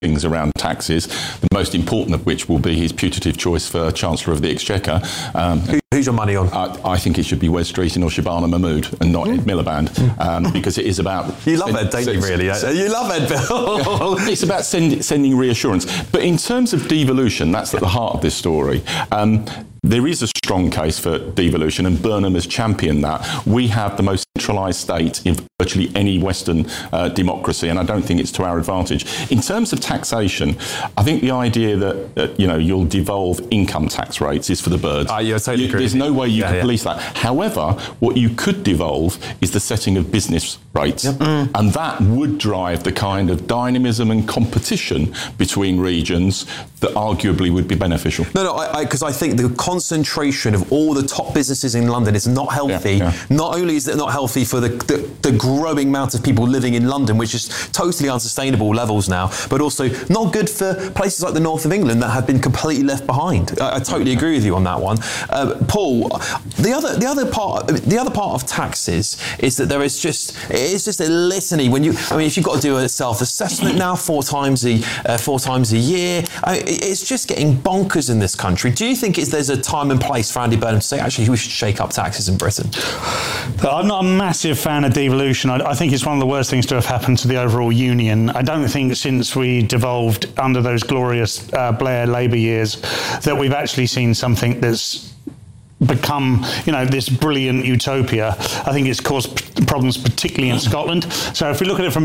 things around taxes, the most important of which will be his putative choice for Chancellor of the Exchequer. Who's your money on? I think it should be Wes Streeting or Shabana Mahmood and not Ed Miliband, because it is about... You love Ed, don't you, really? You love Ed, Bill. It's about sending reassurance. But in terms of devolution, that's at the heart of this story. There is a strong case for devolution, and Burnham has championed that. We have the most centralised state in virtually any Western democracy, and I don't think it's to our advantage. In terms of taxation, I think the idea that you'll devolve income tax rates is for the birds. Yeah, totally agree. There's no way you can police that. However, what you could devolve is the setting of business rates, and that would drive the kind of dynamism and competition between regions that arguably would be beneficial. No, because I think the concentration of all the top businesses in London is not healthy. Not only is it not healthy for the growing amount of people living in London, which is totally unsustainable levels now, but also not good for places like the north of England that have been completely left behind. I totally agree with you on that one. Paul, the other part of taxes is that it's just a litany. If you've got to do a self-assessment now four times a year, it's just getting bonkers in this country. Do you think there's a time and place for Andy Burnham to say, actually, we should shake up taxes in Britain? I'm not a massive fan of devolution. I think it's one of the worst things to have happened to the overall union. I don't think since we devolved under those glorious Blair Labour years that we've actually seen something that's become, this brilliant utopia. I think it's caused problems, particularly in Scotland. So if we look at it from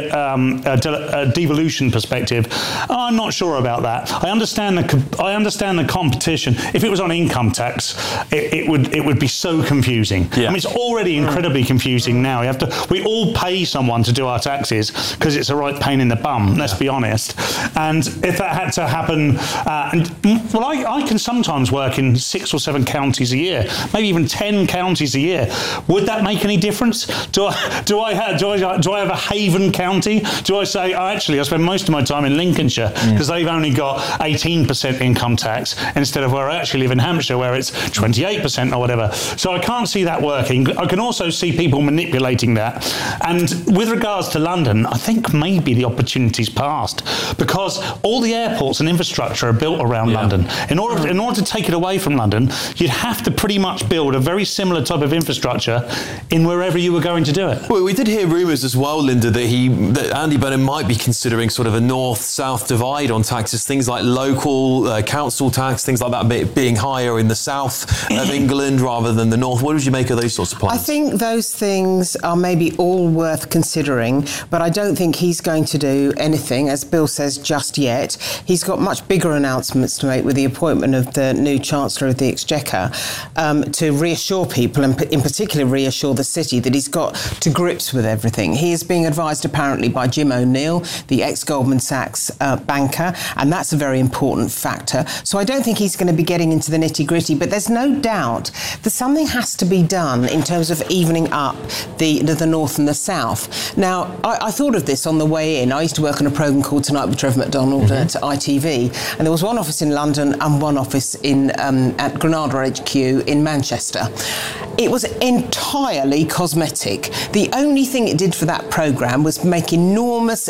a devolution perspective, I'm not sure about that. I understand the competition. If it was on income tax, it would be so confusing. Yeah. I mean, it's already incredibly confusing now. We all pay someone to do our taxes because it's a right pain in the bum. Let's be honest. And if that had to happen, I can sometimes work in 6 or 7 counties a year, maybe even 10 counties a year. Would that make any difference? Do I have a haven county? Do I say, actually, I spend most of my time in Lincolnshire because they've only got 18% income tax instead of where I actually live in Hampshire, where it's 28% or whatever. So I can't see that working. I can also see people manipulating that. And with regards to London, I think maybe the opportunity's passed because all the airports and infrastructure are built around London. In order to take it away from London, you'd have to pretty much build a very similar type of infrastructure in wherever you were going to do it. Well, we did hear rumours as well, Linda, that Andy Burnham might be considering sort of a north-south divide on taxes, things like local council tax, things like that being higher in the south of England rather than the north. What would you make of those sorts of plans? I think those things are maybe all worth considering, but I don't think he's going to do anything, as Bill says, just yet. He's got much bigger announcements to make with the appointment of the new Chancellor of the Exchequer, to reassure people, and in particular reassure the city, that he's got to grips with everything. He is being advised apparently by Jim O'Neill, the ex-Goldman Sachs banker, and that's a very important factor. So I don't think he's going to be getting into the nitty-gritty, but there's no doubt that something has to be done in terms of evening up the north and the south. Now, I thought of this on the way in. I used to work on a programme called Tonight with Trevor McDonald at ITV, and there was one office in London and one office at Granada HQ in Manchester. It was entirely cosmetic. The only thing it did for that programme was make enormous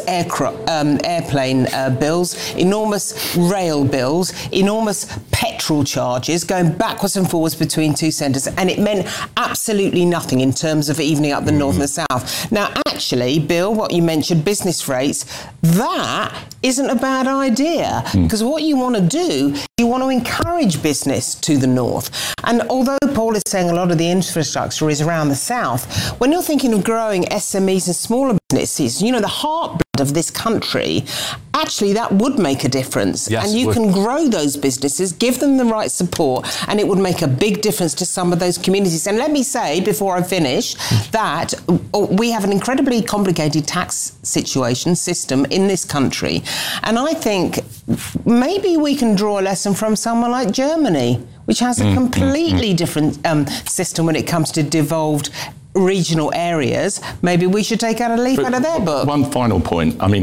airplane bills, enormous rail bills, enormous petrol charges going backwards and forwards between two centres, and it meant absolutely nothing in terms of evening up the north and the south. Now, actually, Bill, what you mentioned, business rates, that isn't a bad idea, because what you want to do, you want to encourage business to the north. And although Paul is saying a lot of the infrastructure is around the south, when you're thinking of growing SMEs and smaller businesses, the heartblood of this country, actually that would make a difference. Yes, and you can grow those businesses, give them the right support, and it would make a big difference to some of those communities. And let me say, before I finish, that we have an incredibly complicated tax system in this country. And I think maybe we can draw a lesson from someone like Germany, which has a completely different system when it comes to devolved regional areas. Maybe we should take out a leaf out of their book. One final point. I mean, look,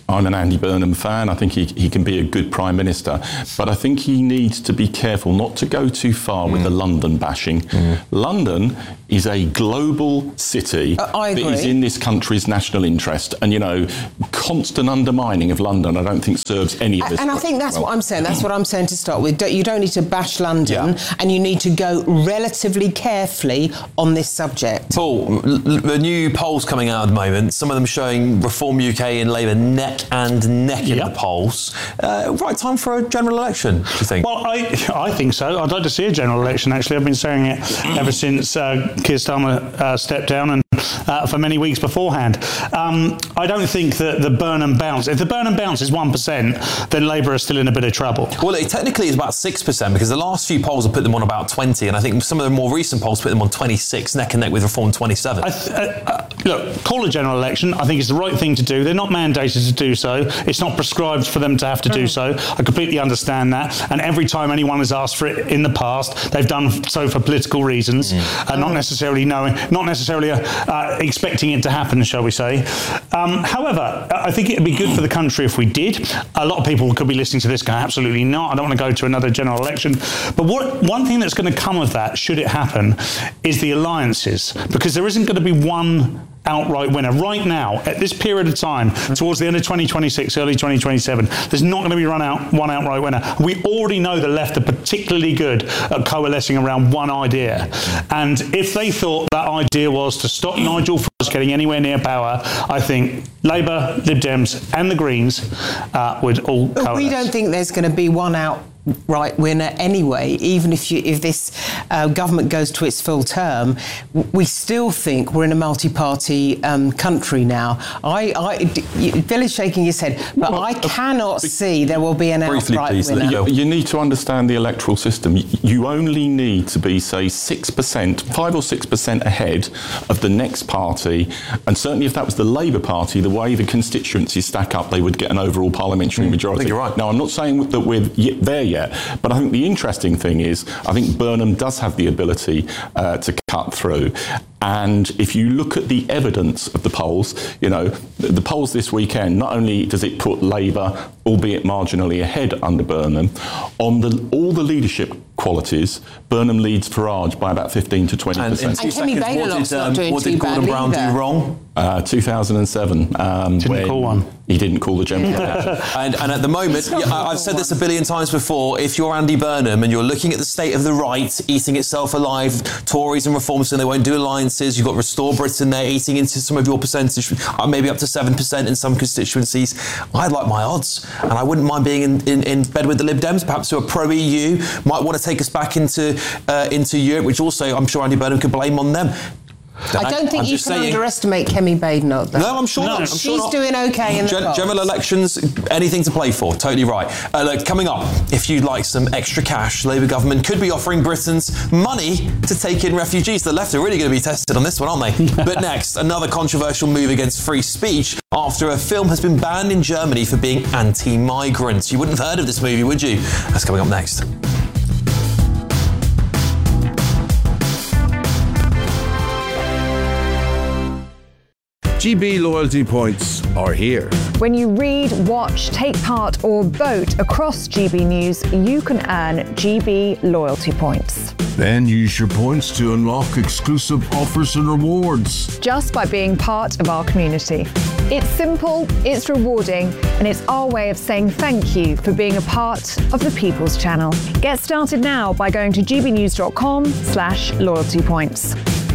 I'm an Andy Burnham fan. I think he can be a good Prime Minister. But I think he needs to be careful not to go too far with the London bashing. London is a global city that is in this country's national interest. And, constant undermining of London, I don't think serves any of this. And I think that's what I'm saying. That's what I'm saying to start with. You don't need to bash London, and you need to go relatively carefully on this subject. Paul, the new polls coming out at the moment, some of them showing Reform UK and Labour neck and neck in the polls. Right time for a general election, do you think? Well, I think so. I'd like to see a general election, actually. I've been saying it ever since Keir Starmer stepped down, and for many weeks beforehand. I don't think that the Burnham bounce, if the Burnham bounce is 1%, then Labour are still in a bit of trouble. Well, it technically is about 6%, because the last few polls have put them on about 20, and I think some of the more recent polls put them on 26, neck and neck with Reform 27. Look, call a general election. I think it's the right thing to do. They're not mandated to do so. It's not prescribed for them to have to do so. I completely understand that. And every time anyone has asked for it in the past, they've done so for political reasons, not necessarily expecting it to happen, shall we say. However, I think it would be good for the country if we did. A lot of people could be listening to this going, absolutely not. I don't want to go to another general election. But one thing that's going to come of that, should it happen, is the alliances, because there isn't going to be one outright winner. Right now, at this period of time, towards the end of 2026, early 2027, there's not going to be one outright winner. We already know the left are particularly good at coalescing around one idea. And if they thought that idea was to stop Nigel Farage getting anywhere near power, I think Labour, Lib Dems and the Greens would all coalesce. But we don't think there's going to be one outright winner anyway. Even if this government goes to its full term, we still think we're in a multi-party country now. Billy's shaking his head, but I cannot see there will be an outright winner. You need to understand the electoral system. You only need to be, say, 6%, 5 or 6% ahead of the next party, and certainly if that was the Labour Party, the way the constituencies stack up, they would get an overall parliamentary majority. I think you're right. Now, I'm not saying that we're there yet, but I think the interesting thing is, I think Burnham does have the ability to cut through. And if you look at the evidence of the polls, the polls this weekend, not only does it put Labour, albeit marginally ahead under Burnham, on all the leadership qualities, Burnham leads Farage by about 15 to 20%. And Kemi Badenoch's not doing too badly. What did Gordon Brown do wrong? 2007. Didn't call one. He didn't call the general election. And at the moment, I've said this a billion times before, if you're Andy Burnham and you're looking at the state of the right eating itself alive, Tories and Reformers saying they won't do alliances, you've got Restore Britain there eating into some of your percentage, maybe up to 7% in some constituencies. I'd like my odds, and I wouldn't mind being in bed with the Lib Dems, perhaps who are pro-EU, might want to take us back into Europe, which also I'm sure Andy Burnham could blame on them. I don't think you can underestimate Kemi Badenoch, though. No, I'm sure not. She's doing okay in the polls. General elections, anything to play for. Totally right. Look, coming up, if you'd like some extra cash, Labour government could be offering Britons money to take in refugees. The left are really going to be tested on this one, aren't they? But next, another controversial move against free speech after a film has been banned in Germany for being anti-migrant. You wouldn't have heard of this movie, would you? That's coming up next. GB loyalty points are here. When you read, watch, take part or vote across GB News, you can earn GB loyalty points. Then use your points to unlock exclusive offers and rewards. Just by being part of our community. It's simple, it's rewarding, and it's our way of saying thank you for being a part of the People's Channel. Get started now by going to gbnews.com/loyalty points.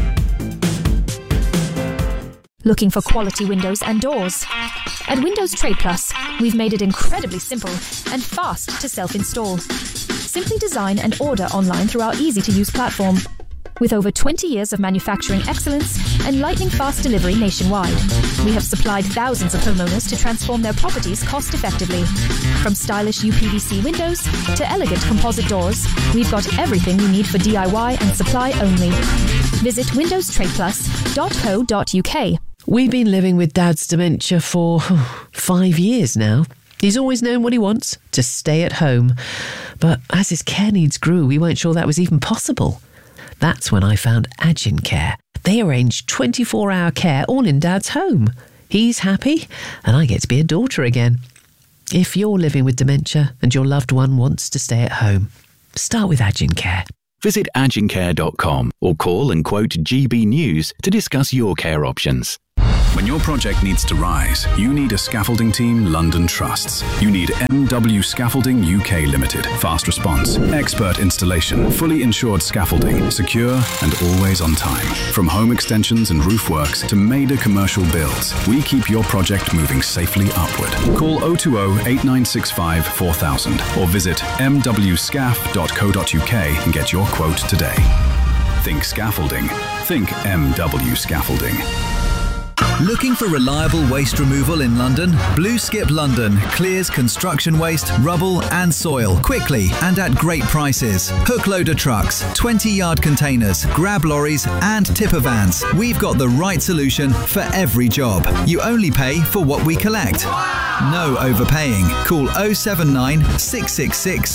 Looking for quality windows and doors? At Windows Trade Plus, we've made it incredibly simple and fast to self-install. Simply design and order online through our easy-to-use platform. With over 20 years of manufacturing excellence and lightning-fast delivery nationwide, we have supplied thousands of homeowners to transform their properties cost-effectively. From stylish UPVC windows to elegant composite doors, we've got everything you need for DIY and supply only. Visit windowstradeplus.co.uk. We've been living with Dad's dementia for 5 years now. He's always known what he wants, to stay at home. But as his care needs grew, we weren't sure that was even possible. That's when I found Agin Care. They arranged 24-hour care all in Dad's home. He's happy, and I get to be a daughter again. If you're living with dementia and your loved one wants to stay at home, start with Agincare. Visit agincare.com or call and quote GB News to discuss your care options. When your project needs to rise, you need a scaffolding team London trusts. You need MW Scaffolding UK Limited. Fast response, expert installation, fully insured scaffolding, secure and always on time. From home extensions and roof works to major commercial builds, we keep your project moving safely upward. Call 020-8965-4000 or visit mwscaf.co.uk and get your quote today. Think scaffolding. Think MW Scaffolding. Looking for reliable waste removal in London? Blue Skip London clears construction waste, rubble and soil quickly and at great prices. Hook loader trucks, 20-yard containers, grab lorries and tipper vans. We've got the right solution for every job. You only pay for what we collect. No overpaying. Call 079 666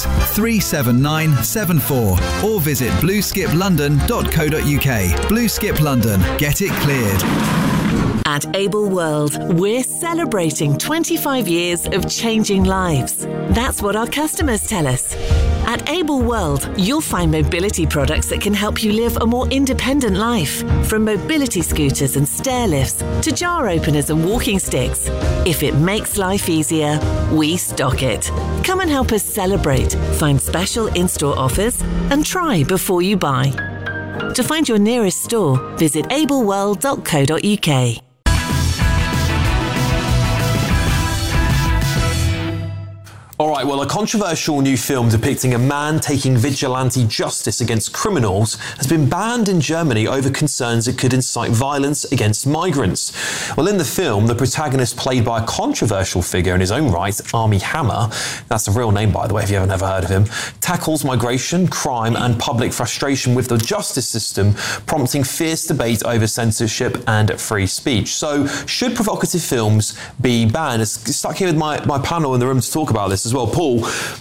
37974 or visit blueskiplondon.co.uk. Blue Skip London. Get it cleared. At Able World, we're celebrating 25 years of changing lives. That's what our customers tell us. At Able World, you'll find mobility products that can help you live a more independent life. From mobility scooters and stair lifts to jar openers and walking sticks. If it makes life easier, we stock it. Come and help us celebrate, find special in-store offers and try before you buy. To find your nearest store, visit ableworld.co.uk. All right, well, a controversial new film depicting a man taking vigilante justice against criminals has been banned in Germany over concerns it could incite violence against migrants. Well, in the film, the protagonist, played by a controversial figure in his own right, Armie Hammer, that's a real name, by the way, if you haven't ever heard of him, tackles migration, crime and public frustration with the justice system, prompting fierce debate over censorship and free speech. So, should provocative films be banned? I'm stuck here with my panel in the room to talk about this as well. Paul,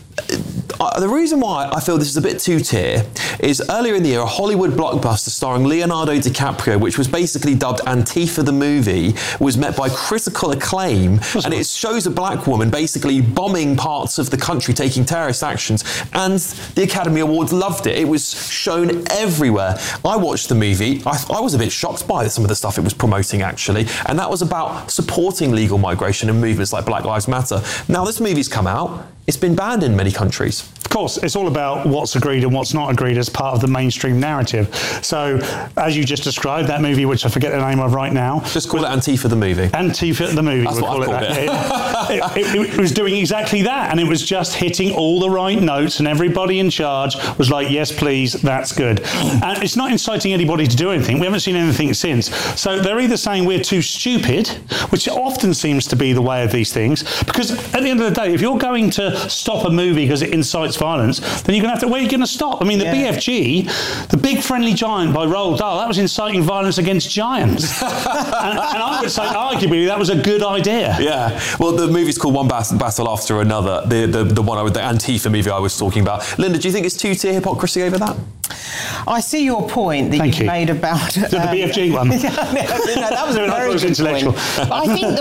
the reason why I feel this is a bit two-tier is earlier in the year, a Hollywood blockbuster starring Leonardo DiCaprio, which was basically dubbed Antifa the Movie, was met by critical acclaim, and it shows a black woman basically bombing parts of the country, taking terrorist actions, and the Academy Awards loved it. It was shown everywhere. I watched the movie. I was a bit shocked by some of the stuff it was promoting, actually, and that was about supporting legal migration and movements like Black Lives Matter. Now, this movie's come out. It's been banned in many countries. Of course, it's all about what's agreed and what's not agreed as part of the mainstream narrative. So, as you just described, that movie, which I forget the name of right now. Just call it Antifa the Movie. Antifa the Movie. That's what I called it. It was doing exactly that, and it was just hitting all the right notes, and everybody in charge was like, yes, please, that's good. And it's not inciting anybody to do anything. We haven't seen anything since. So they're either saying we're too stupid, which often seems to be the way of these things, because at the end of the day, if you're going to stop a movie because it incites violence, then you're going to have to, where are you going to stop? I mean, the BFG, The Big Friendly Giant by Roald Dahl, that was inciting violence against giants. and I would say, arguably, that was a good idea. Yeah. Well, the movie's called One Battle After Another, the Antifa movie I was talking about. Linda, do you think it's two-tier hypocrisy over that? I see your point that you made about the BFG one. No, that was a very good intellectual point. I think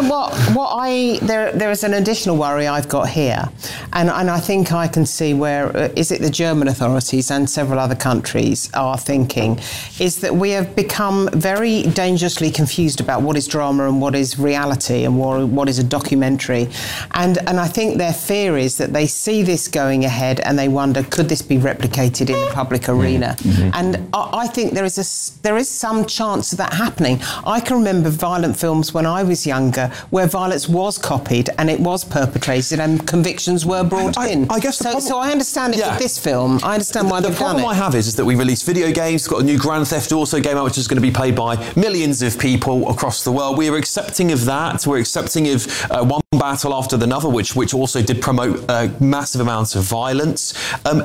that there is an additional worry I've got here, and I think I can see where is it the German authorities and several other countries are thinking is that we have become very dangerously confused about what is drama and what is reality and what is a documentary, and I think their fear is that they see this going ahead and they wonder, could this be replicated in the public arena? Mm-hmm. And I think there is some chance of that happening. I can remember violent films when I was younger where violence was copied and it was perpetrated and convictions were brought in. I guess so I understand it with this film. I understand why they've done it. The problem I have is that we release video games. We've got a new Grand Theft Auto game out, which is going to be played by millions of people across the world. We are accepting of that. We're accepting of one battle after another, which also did promote massive amounts of violence.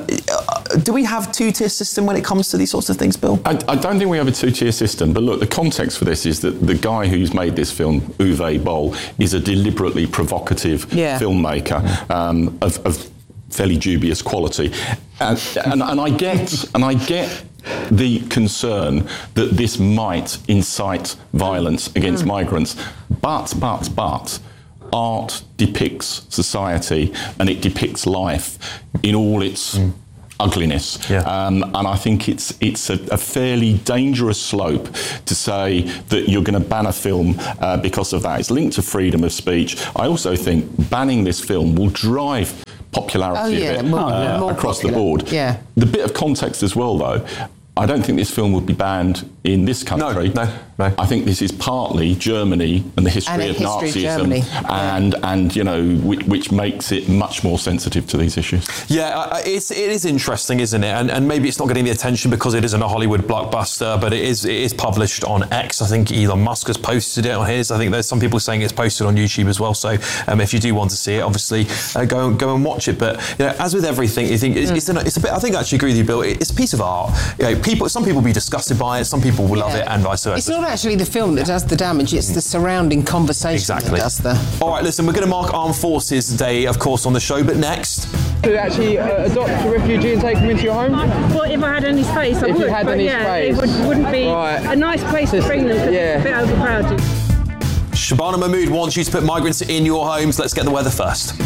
Do we have two-tier system when it comes to these sorts of things, Bill? I don't think we have a two-tier system, but look, the context for this is that the guy who's made this film, Uwe Boll, is a deliberately provocative filmmaker of fairly dubious quality, and I get the concern that this might incite violence against migrants. But art depicts society and it depicts life in all its ugliness. And I think it's a fairly dangerous slope to say that you're going to ban a film because of that. It's linked to freedom of speech. I also think banning this film will drive popularity of it more across the board. Yeah. The bit of context as well, though, I don't think this film would be banned in this country. No. I think this is partly Germany and the history of Nazism, and you know, which makes it much more sensitive to these issues. Yeah, it is interesting, isn't it? And maybe it's not getting the attention because it isn't a Hollywood blockbuster, but it is published on X. I think Elon Musk has posted it on his. I think there's some people saying it's posted on YouTube as well. So if you do want to see it, obviously go and watch it. But you know, as with everything, you think it's a bit. I think I actually agree with you, Bill. It's a piece of art. You know, some people will be disgusted by it, some people will love it, and vice versa. It's not actually the film that does the damage, it's the surrounding conversation that does the... All right, listen, we're going to mark Armed Forces Day, of course, on the show, but next... To actually adopt a refugee and take them into your home? Well, if I had any space, I would. If you had any space. It wouldn't be a nice place to bring them because it's a bit overcrowded. Shabana Mahmood wants you to put migrants in your homes. Let's get the weather first.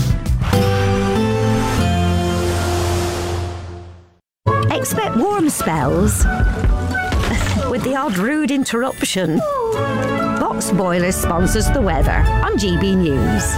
Expect warm spells with the odd rude interruption. Box Boilers sponsors the weather on GB News.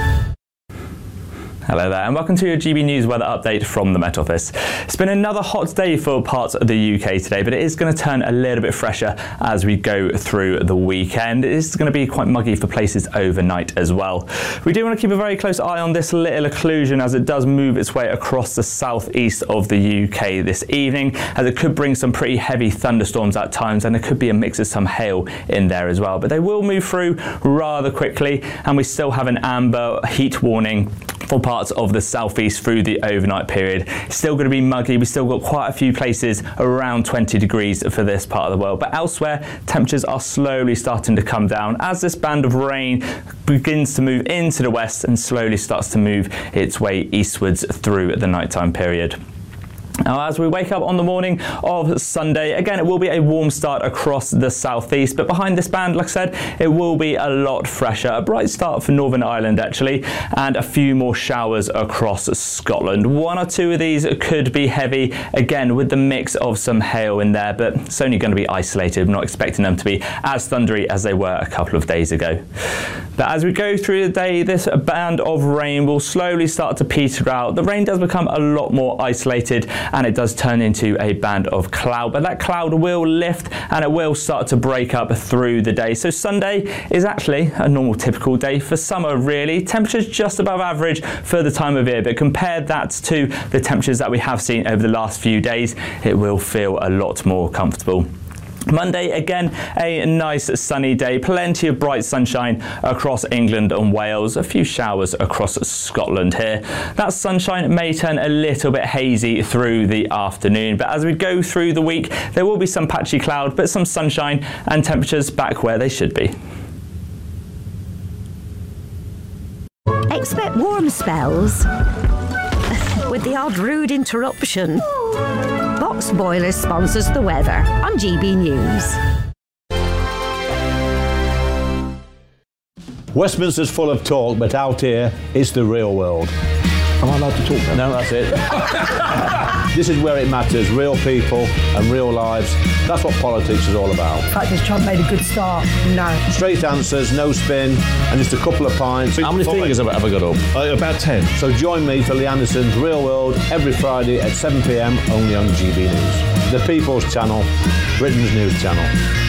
Hello there and welcome to your GB News weather update from the Met Office. It's been another hot day for parts of the UK today, but it is going to turn a little bit fresher as we go through the weekend. It is going to be quite muggy for places overnight as well. We do want to keep a very close eye on this little occlusion as it does move its way across the southeast of the UK this evening, as it could bring some pretty heavy thunderstorms at times, and there could be a mix of some hail in there as well. But they will move through rather quickly, and we still have an amber heat warning for parts of the southeast through the overnight period. It's still going to be muggy. We've still got quite a few places around 20 degrees for this part of the world, but elsewhere temperatures are slowly starting to come down as this band of rain begins to move into the west and slowly starts to move its way eastwards through the nighttime period. Now, as we wake up on the morning of Sunday, again, it will be a warm start across the southeast, but behind this band, like I said, it will be a lot fresher. A bright start for Northern Ireland, actually, and a few more showers across Scotland. One or two of these could be heavy, again, with the mix of some hail in there, but it's only going to be isolated. I'm not expecting them to be as thundery as they were a couple of days ago. But as we go through the day, this band of rain will slowly start to peter out. The rain does become a lot more isolated, and it does turn into a band of cloud, but that cloud will lift and it will start to break up through the day. So Sunday is actually a normal typical day for summer, really. Temperatures just above average for the time of year, but compare that to the temperatures that we have seen over the last few days, it will feel a lot more comfortable. Monday, again, a nice sunny day, plenty of bright sunshine across England and Wales, a few showers across Scotland here. That sunshine may turn a little bit hazy through the afternoon, but as we go through the week, there will be some patchy cloud, but some sunshine and temperatures back where they should be. Expect warm spells with the odd rude interruption. Box Boilers sponsors the weather on GB News. Westminster's full of talk, but out here, it's the real world. Am I allowed to talk now? No, that's it. This is where it matters, real people and real lives. That's what politics is all about. The fact is Trump made a good start. No. Straight answers, no spin, and just a couple of pints. How many fingers have I got up? About 10. So join me for Lee Anderson's Real World every Friday at 7 p.m. only on GB News. The People's Channel, Britain's news channel.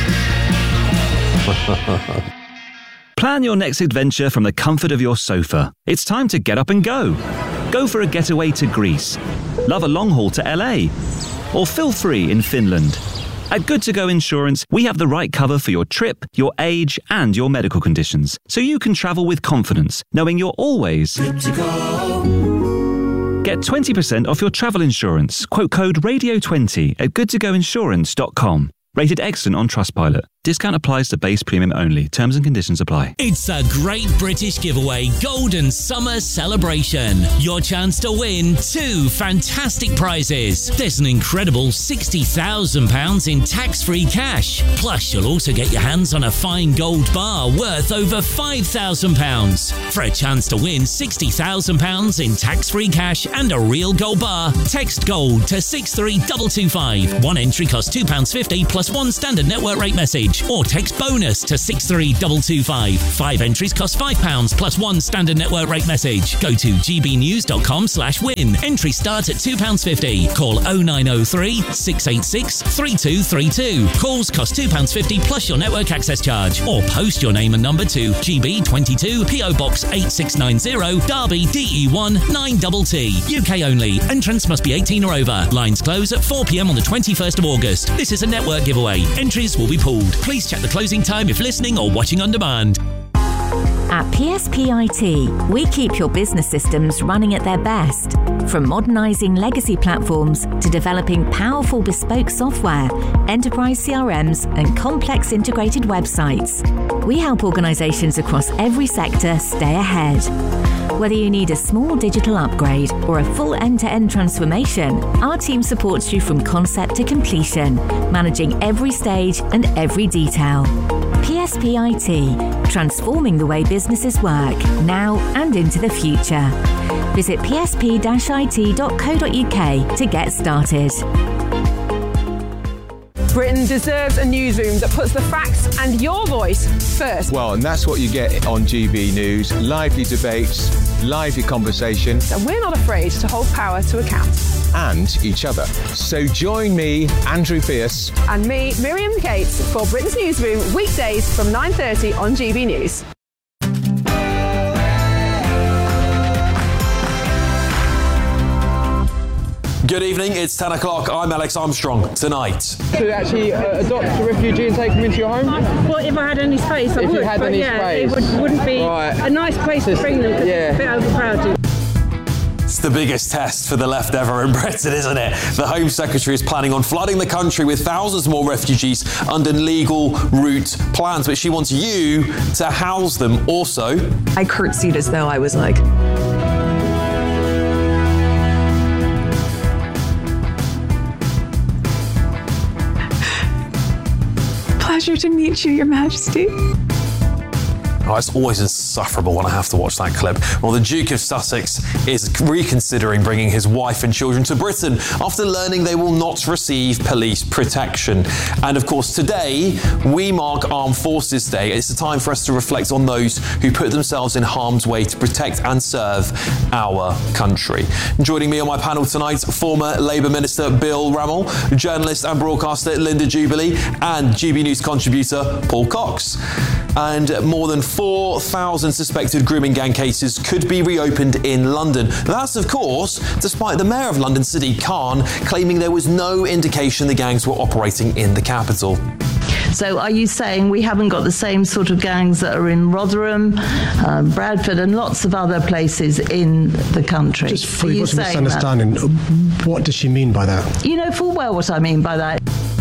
Plan your next adventure from the comfort of your sofa. It's time to get up and go. Go for a getaway to Greece. Love a long haul to LA. Or feel free in Finland. At Good To Go Insurance, we have the right cover for your trip, your age, and your medical conditions, so you can travel with confidence, knowing you're always good to go. Get 20% off your travel insurance. Quote code RADIO20 at goodtogoinsurance.com. Rated excellent on Trustpilot. Discount applies to base premium only. Terms and conditions apply. It's a Great British Giveaway Golden Summer Celebration. Your chance to win 2 fantastic prizes. There's an incredible £60,000 in tax-free cash. Plus, you'll also get your hands on a fine gold bar worth over £5,000. For a chance to win £60,000 in tax-free cash and a real gold bar, text GOLD to 63225. One entry costs £2.50 plus 1 standard network rate message. Or text BONUS to 63225. 5 entries cost £5 plus 1 standard network rate message. Go to gbnews.com/win. Entry start at £2.50. Call 0903 686 3232. Calls cost £2.50 plus your network access charge. Or post your name and number to GB22 PO Box 8690 Derby DE1 9TT. UK only. Entrance must be 18 or over. Lines close at 4 p.m. on the 21st of August. This is a network giveaway. Entries will be pulled. Please check the closing time if listening or watching on demand. At PSP IT, we keep your business systems running at their best. From modernising legacy platforms to developing powerful bespoke software, enterprise CRMs and complex integrated websites, we help organisations across every sector stay ahead. Whether you need a small digital upgrade or a full end-to-end transformation, our team supports you from concept to completion, managing every stage and every detail. PSP IT, transforming the way businesses work, now and into the future. Visit psp-it.co.uk to get started. Britain deserves a newsroom that puts the facts and your voice first. Well, and that's what you get on GB News. Lively debates, lively conversation. And we're not afraid to hold power to account. And each other. So join me, Andrew Pearce. And me, Miriam Cates, for Britain's Newsroom, weekdays from 9:30 on GB News. Good evening, it's 10 o'clock. I'm Alex Armstrong. Tonight. To actually adopt a refugee and take them into your home? Well, if I had any space, I would. If you had any space. It wouldn't be a nice place to bring them because it's a bit overcrowded. It's the biggest test for the left ever in Britain, isn't it? The Home Secretary is planning on flooding the country with thousands more refugees under legal route plans, but she wants you to house them also. I curtsied as though I was like... Pleasure to meet you, Your Majesty. Oh, it's always insufferable when I have to watch that clip. Well, the Duke of Sussex is reconsidering bringing his wife and children to Britain after learning they will not receive police protection. And of course, today we mark Armed Forces Day. It's a time for us to reflect on those who put themselves in harm's way to protect and serve our country. Joining me on my panel tonight, former Labour Minister Bill Rammell, journalist and broadcaster Linda Jubilee, and GB News contributor Paul Cox. And more than 4,000 suspected grooming gang cases could be reopened in London. That's, of course, despite the Mayor of London, Sadiq Khan, claiming there was no indication the gangs were operating in the capital. So are you saying we haven't got the same sort of gangs that are in Rotherham, Bradford and lots of other places in the country? Just for your misunderstanding, what does she mean by that? You know full well what I mean by that.